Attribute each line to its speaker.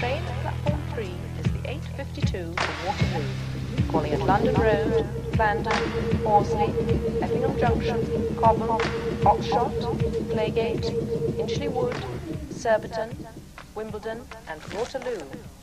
Speaker 1: train at platform 3 is the 8:52 for Waterloo, calling at London Road, Clarendon, Horsley, Effingham Junction, Cobham, Oxshott, Playgate, Inchley Wood, Surbiton, Wimbledon and Waterloo.